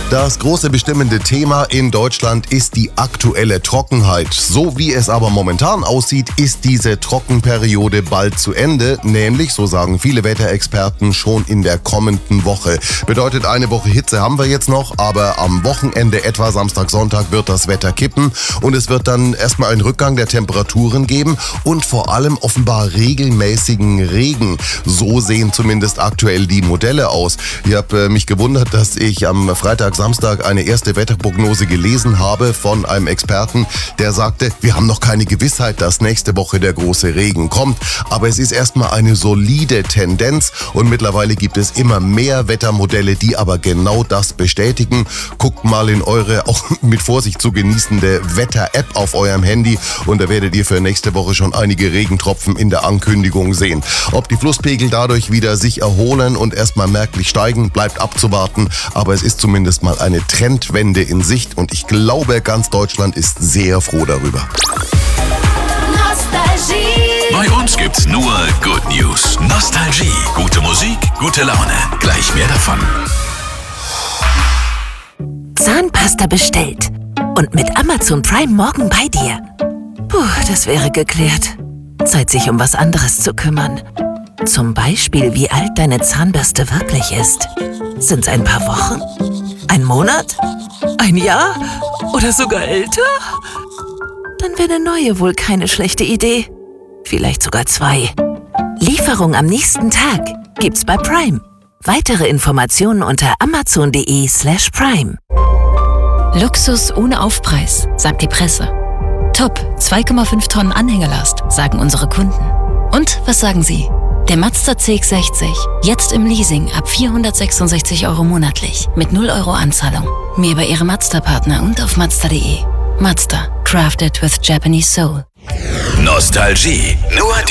Das große bestimmende Thema in Deutschland ist die aktuelle Trockenheit. So wie es aber momentan aussieht, ist diese Trockenperiode bald zu Ende, nämlich, so sagen viele Wetterexperten, schon in der kommenden Woche. Bedeutet, eine Woche Hitze haben wir jetzt noch, aber am Wochenende, etwa Samstag, Sonntag, wird das Wetter kippen und es wird dann erstmal einen Rückgang der Temperaturen geben und vor allem offenbar regelmäßigen Regen. So sehen zumindest aktuell die Modelle aus. Ich habe mich gewundert, dass ich am Freitag, Samstag eine erste Wetterprognose gelesen habe von einem Experten, der sagte, wir haben noch keine Gewissheit, dass nächste Woche der große Regen kommt, aber es ist erstmal eine solide Tendenz und mittlerweile gibt es immer mehr Wettermodelle, die aber genau das bestätigen. Guckt mal in eure, auch mit Vorsicht zu genießende Wetter-App auf eurem Handy und da werdet ihr für nächste Woche schon einige Regentropfen in der Ankündigung sehen. Ob die Flusspegel dadurch wieder sich erholen und erstmal merklich steigen, bleibt abzuwarten, aber es ist zumindest mal eine Trendwende in Sicht und ich glaube, ganz Deutschland ist sehr froh darüber. Nostalgie. Bei uns gibt's nur Good News. Nostalgie. Gute Musik, gute Laune. Gleich mehr davon. Zahnpasta bestellt. Und mit Amazon Prime morgen bei dir. Puh, das wäre geklärt. Zeit, sich um was anderes zu kümmern. Zum Beispiel, wie alt deine Zahnbürste wirklich ist. Sind's ein paar Wochen? Ein Monat? Ein Jahr? Oder sogar älter? Dann wäre eine neue wohl keine schlechte Idee. Vielleicht sogar 2. Lieferung am nächsten Tag gibt's bei Prime. Weitere Informationen unter amazon.de/prime. Luxus ohne Aufpreis, sagt die Presse. Top, 2,5 Tonnen Anhängelast, sagen unsere Kunden. Und was sagen Sie? Der Mazda CX-60, jetzt im Leasing ab 466 € monatlich, mit 0 € Anzahlung. Mehr bei Ihrem Mazda-Partner und auf Mazda.de. Mazda, crafted with Japanese soul. Nostalgie. Nur